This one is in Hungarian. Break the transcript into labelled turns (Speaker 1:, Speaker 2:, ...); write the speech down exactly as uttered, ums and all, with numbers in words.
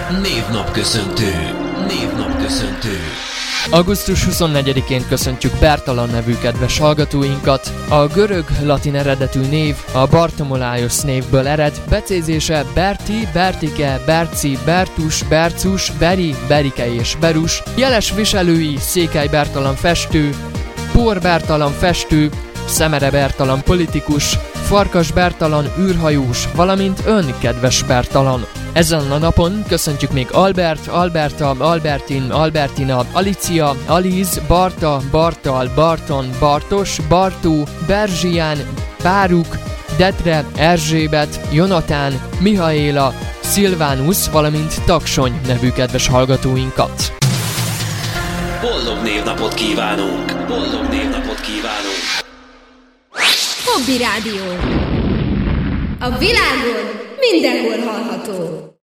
Speaker 1: Névnapköszöntő. Névnapköszöntő.
Speaker 2: augusztus huszonnegyedikén köszöntjük Bertalan nevű kedves hallgatóinkat. A görög-latin eredetű név a Bartomolájosz névből ered, becézése Berti, Bertike, Berci, Bertus, Bercus, Beri, Berike és Berus. Jeles viselői Székely Bertalan festő, Pór Bertalan festő, Szemere Bertalan politikus, Farkas Bertalan űrhajós, valamint ön, kedves Bertalan. Ezen a napon köszöntjük még Albert, Alberta, Albertin, Albertina, Alicia, Aliz, Barta, Bartal, Barton, Bartos, Bartó, Berzsián, Báruk, Detre, Erzsébet, Jonatán, Mihaéla, Szilvánusz, valamint Taksony nevű kedves hallgatóinkat.
Speaker 1: Boldog névnapot kívánunk! Boldog névnapot kívánunk!
Speaker 3: Hobby Rádió. A világon mindenhol hallható.